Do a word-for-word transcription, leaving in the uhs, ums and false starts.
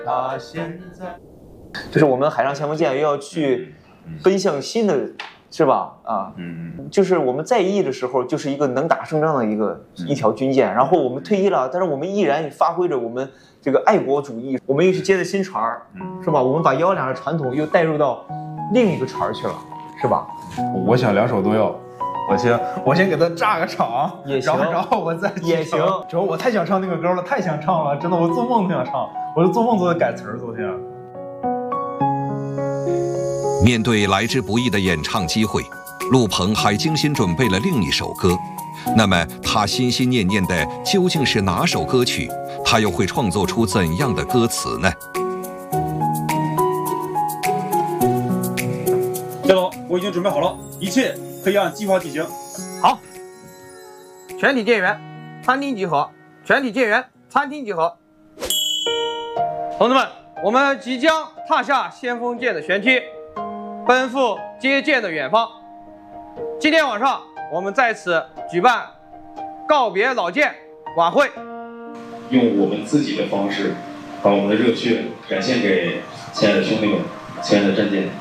他现在， 就是我们海上前锋舰又要去奔向新的，是吧？啊，嗯，就是我们在役的时候，就是一个能打胜仗的一个一条军舰。然后我们退役了，但是我们依然发挥着我们这个爱国主义，我们又去接的新船儿，是吧？我们把幺两的传统又带入到另一个船儿去了，是吧？ 我想两手都要。我先，我先给他炸个场， 也行， 然后然后我再也行。 主要我太想唱那个歌了，太想唱了，真的，我做梦都想唱，我就做梦都在改词儿。昨天。 面对来之不易的演唱机会，陆鹏还精心准备了另一首歌。那么他心心念念的究竟是哪首歌曲？他又会创作出怎样的歌词呢？ 谢总，我已经准备好了，一切可以按计划进行。 好，全体舰员，餐厅集合！全体舰员，餐厅集合！同志们，我们即将踏下先锋舰的舷梯，奔赴接舰的远方。今天晚上，我们在此举办告别老舰晚会， 用我们自己的方式，把我们的热血展现给亲爱的兄弟们、亲爱的战舰。